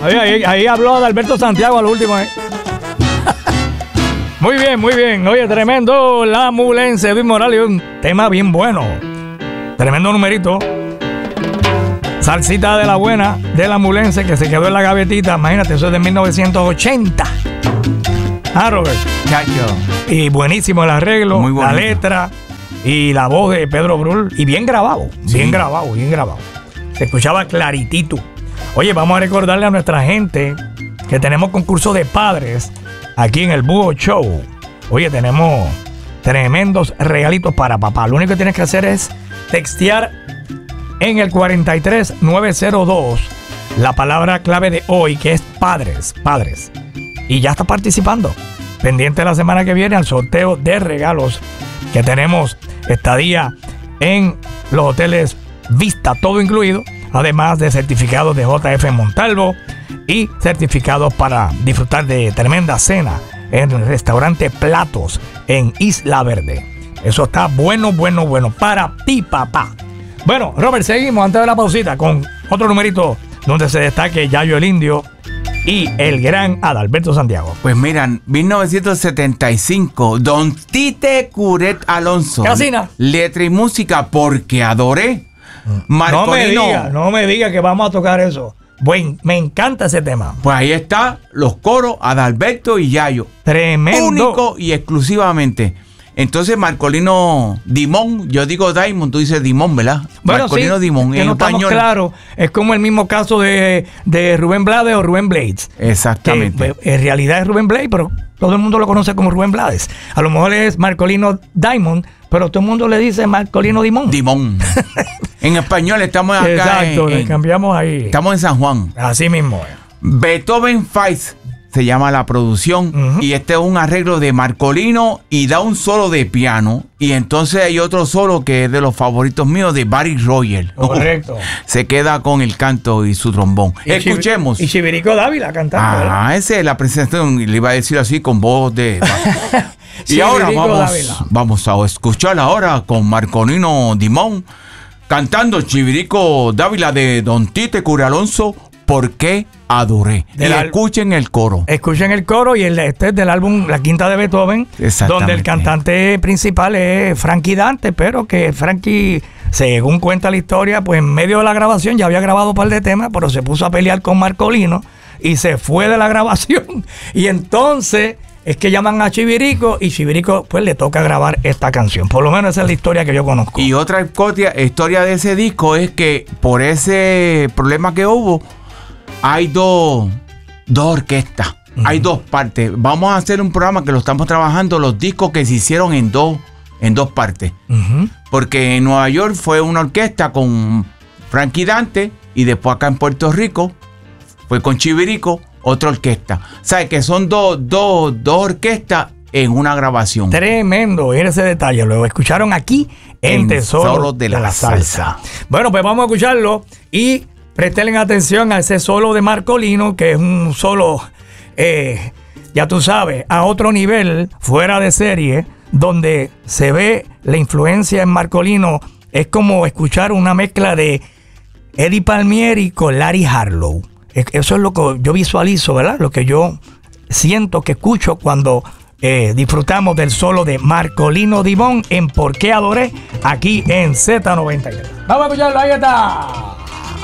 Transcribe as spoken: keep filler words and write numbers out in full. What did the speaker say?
Ahí, ahí, ahí habló de Alberto Santiago al último. ¿eh? Muy bien, muy bien. Oye, tremendo. La Mulense, Edwin Morales. Un tema bien bueno. Tremendo numerito. Salsita de la buena de La Mulense que se quedó en la gavetita. Imagínate, eso es de mil novecientos ochenta. Ah, Robert. Chacho. Y buenísimo el arreglo, Muy la letra y la voz de Pedro Brul. Y bien grabado, Sí. bien grabado, bien grabado. Se escuchaba claritito. Oye, vamos a recordarle a nuestra gente que tenemos concurso de padres aquí en el Búho Show. Oye, tenemos tremendos regalitos para papá. Lo único que tienes que hacer es textear en el cuarenta y tres nueve cero dos la palabra clave de hoy, que es padres, padres. Y ya está participando. Pendiente la semana que viene al sorteo de regalos que tenemos estadía en los hoteles Vista, todo incluido, además de certificados de J F Montalvo y certificados para disfrutar de tremenda cena en el restaurante Platos en Isla Verde. Eso está bueno, bueno, bueno para ti, papá. Bueno, Robert, seguimos antes de la pausita con otro numerito donde se destaque Yayo el Indio y el gran Adalberto Santiago. Pues miran, mil novecientos setenta y cinco, Don Tite Curet Alonso. Casina. Letra y música, Porque Adoré. Marcolino. No me diga, no me diga que vamos a tocar eso. Buen, me encanta ese tema. Pues ahí está, los coros, Adalberto y Yayo. Tremendo. Único y exclusivamente. Entonces, Marcolino Dimón, yo digo Diamond, tú dices Dimón, ¿verdad? Bueno, Marcolino sí, Dimón, que en no estamos español. claros. Es como el mismo caso de, de Rubén Blades o Rubén Blades. Exactamente. Que, en realidad es Rubén Blades, pero todo el mundo lo conoce como Rubén Blades. A lo mejor es Marcolino Diamond, pero todo el mundo le dice Marcolino Dimón. Dimón. En español estamos acá. Exacto, en, le en- cambiamos ahí. estamos en San Juan. Así mismo. eh. Beethoven Fights se llama la producción. Ujú. Y este es un arreglo de Marcolino y da un solo de piano. Y entonces hay otro solo que es de los favoritos míos de Barry Royer. Correcto. Se queda con el canto y su trombón. Y Chiv- Escuchemos. Y Chivirico Dávila cantando. ¿verdad? Ah, esa es la presentación. Le iba a decir así con voz de. Y Chivirico ahora vamos, Dávila. vamos a escuchar ahora con Marcolino Dimón cantando Chivirico Dávila de Don Tite Curet Alonso, ¿Por qué adoré? Del y al- escuchen el coro. Escuchen el coro y el, este es del álbum La Quinta de Beethoven, Exactamente. donde el cantante principal es Frankie Dante, pero que Frankie, según cuenta la historia, pues en medio de la grabación ya había grabado un par de temas, pero se puso a pelear con Marcolino y se fue de la grabación. Y entonces es que llaman a Chivirico y Chivirico pues le toca grabar esta canción. Por lo menos esa es la historia que yo conozco. Y otra historia, historia de ese disco es que por ese problema que hubo, hay dos, dos orquestas, uh-huh. Hay dos partes. Vamos a hacer un programa que lo estamos trabajando, los discos que se hicieron en dos, en dos partes. Uh-huh. Porque en Nueva York fue una orquesta con Frankie Dante y después acá en Puerto Rico fue con Chivirico, otra orquesta. O sea, que son dos, dos, dos orquestas en una grabación. Tremendo, era ese detalle. Lo escucharon aquí en, En Tesoro Solo de de la, la salsa. Salsa. Bueno, pues vamos a escucharlo y presten atención a ese solo de Marcolino, que es un solo, eh, ya tú sabes, a otro nivel, fuera de serie, donde se ve la influencia en Marcolino. Es como escuchar una mezcla de Eddie Palmieri con Larry Harlow. Eso es lo que yo visualizo, ¿verdad? Lo que yo siento que escucho cuando eh, disfrutamos del solo de Marcolino Dimón en Por qué Adoré, aquí en Z noventa y tres. Vamos a escucharlo, ahí está.